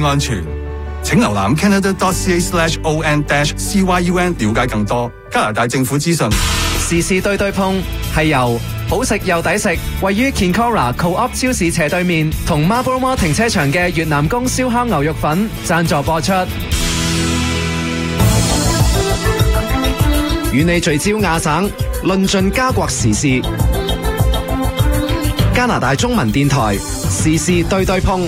安全。請瀏覽 canada.ca/on-cyun 了解更多加拿大政府資訊。 時事對對碰係由好食又抵食，位於 Kincora Co-op 超市斜對面同 Marble Mall 停車場嘅越南宮燒烤牛肉粉贊助播出。與你聚焦亞省，論盡加國時事。加拿大中文電台時事對對碰。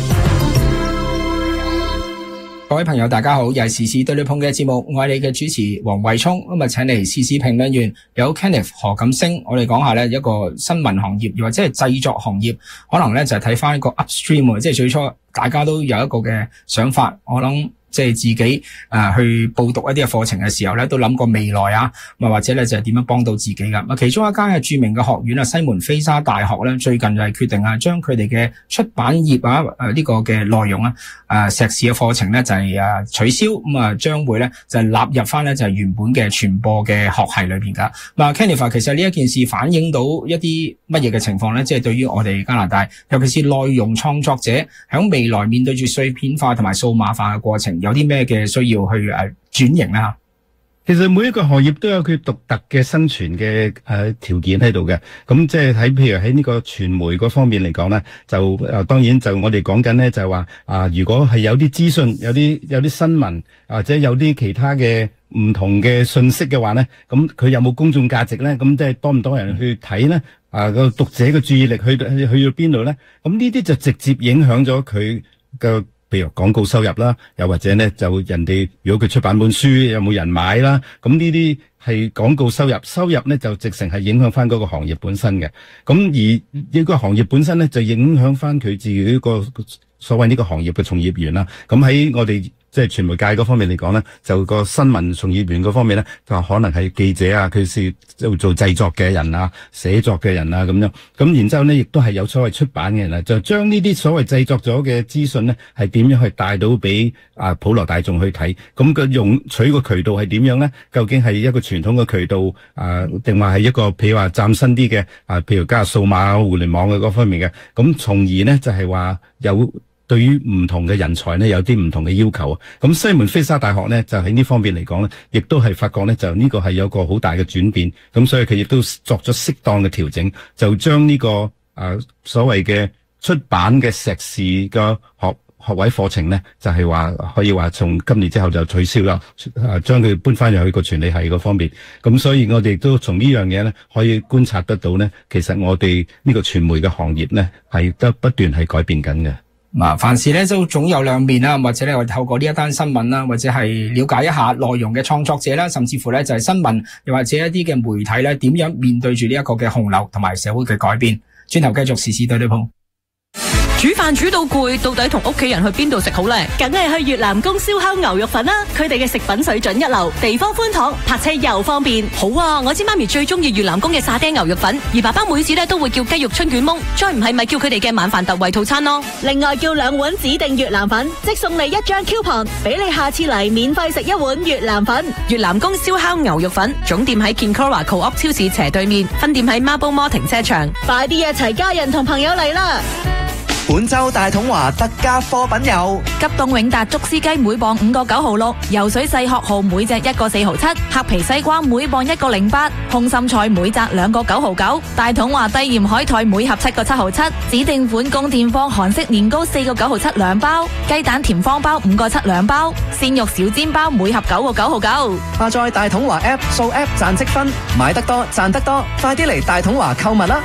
各位朋友大家好，又係時事對對碰嘅節目，我係你嘅主持黃慧聰。今日請嚟時事評論員有 Kenneth 何錦星，我哋講下呢一個新聞行業，又或者係製作行業，可能呢就係睇翻一個 upstream， 即係最初大家都有一個嘅想法，我諗即係自己去報讀一啲嘅課程嘅時候咧，都諗過未來啊，或者咧就係點樣幫到自己噶。其中一間嘅著名嘅學院啊，西門菲沙大學咧，最近就係決定啊，將佢哋嘅出版業啊呢個嘅內容啊碩士嘅課程咧就係取消，咁啊將會咧就係納入翻咧就係原本嘅傳播嘅學系裏邊噶。Kenneth， 其實呢一件事反映到一啲乜嘢嘅情況咧？即係對於我哋加拿大，尤其是內容創作者喺未來面對住碎片化同埋數碼化嘅過程，有啲咩嘅需要去轉型啦？ 其實每一個行業都有佢獨特嘅生存嘅條件喺度嘅。咁即係譬如喺呢個傳媒嗰方面嚟講咧，就當然就我哋講緊咧就係話如果係有啲資訊、有啲新聞或者有啲其他嘅唔同嘅信息嘅話咧，咁佢有冇公眾價值咧？咁即係多唔多人去睇咧？個讀者嘅注意力去到邊度咧？咁呢啲就直接影響咗佢嘅。譬如廣告收入啦，又或者咧就人哋如果佢出版本書有冇人買啦，咁呢啲係廣告收入咧就直成係影響翻嗰個行業本身嘅。咁而呢個行業本身咧就影響翻佢自己呢個所謂呢個行業嘅從業員啦。咁喺我哋即係傳媒界嗰方面嚟講咧，就個新聞從業員嗰方面咧，就可能係記者啊，佢是做製作嘅人啊、寫作嘅人啊咁樣。咁然之後咧，亦都係有所謂出版嘅人啊，就將呢啲所謂製作咗嘅資訊咧，係點樣去帶到俾普羅大眾去睇？咁個用取個渠道係點樣咧？究竟係一個傳統嘅渠道定話係一個譬如話嶄新啲嘅譬如加入數碼互聯網嘅嗰方面嘅？咁從而咧就係話有。對於唔同嘅人才呢，有啲唔同嘅要求啊。咁西門菲沙大學呢，就喺呢方面嚟講呢，亦都係發覺呢，就呢個係有個好大嘅轉變。咁所以佢亦都作咗適當嘅調整，就將呢個所謂嘅出版嘅碩士嘅學位課程呢，就係話可以話從今年之後就取消啦，將佢搬翻入去個傳理系嗰方面。咁所以我哋都從呢樣嘢呢，可以觀察得到呢，其實我哋呢個傳媒嘅行業呢，係得不斷係改變緊嘅。 凡事咧都總有兩面啦，或者咧我哋透過呢一單新聞啦，或者係了解一下內容嘅創作者啦，甚至乎咧就係新聞，又或者一啲嘅媒體咧點樣面對住呢一個嘅洪流同埋社會嘅改變。轉頭繼續時事對對碰。 煮飯煮到攰，到底同屋企人去邊度食好呢？ 梗係去越南宮燒烤牛肉粉啦！佢哋嘅食品水準一流，地方寬敞，泊車又方便。 好啊，我知媽咪最中意越南宮嘅沙爹牛肉粉，而爸爸每次都會叫雞肉春卷檬，再唔係咪叫佢哋嘅晚飯特惠套餐咯。 另外叫2碗指定越南粉，即送你1張 coupon， 俾你下次嚟免費食1碗越南粉。 越南宮燒烤牛肉粉總店喺 Kincora Co-op 超市斜對面，分店喺 Marble Mall 停車場。 快啲一齊家人同朋友嚟啦！ 本周大統華特價貨品有急凍永達竹絲雞每磅5個9毫6，游水細殼蠔每隻1個4毫7，黑皮西瓜每磅1個08，空心菜每紮2個9毫9，大統華低鹽海苔每盒7個7毫7，指定款宮殿坊韓式年糕4個9毫7兩包，雞蛋甜方包5個7兩包，鮮肉小煎包每盒9個9毫9。 下載大統華 App， 掃 App 賺積分，買得多賺得多，快啲嚟大統華購物啦！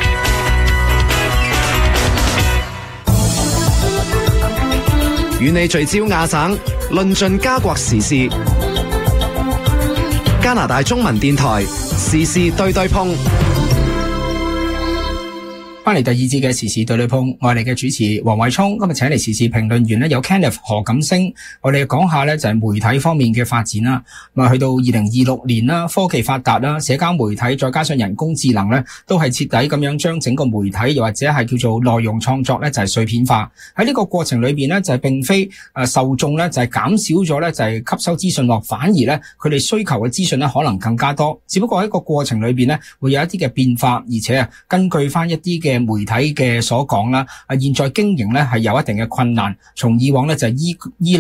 與你聚焦亞省，論盡加國時事。加拿大中文電台時事對對碰。 翻嚟第二節嘅時事對對碰，我係你嘅主持黃偉聰。今日請嚟時事評論員有 Kenneth 何錦星，我哋講下就係媒體方面嘅發展啦。去到2026年啦，科技發達啦，社交媒體再加上人工智能都係徹底咁樣將整個媒體又或者係叫做內容創作就係碎片化。喺呢個過程裏邊就係並非受眾就係減少咗就係吸收資訊落，反而佢哋需求嘅資訊可能更加多。只不過喺個過程裏邊會有一啲嘅變化，而且根據翻一啲嘅媒體嘅所講啦，現在經營係有一定嘅困難，從以往就係依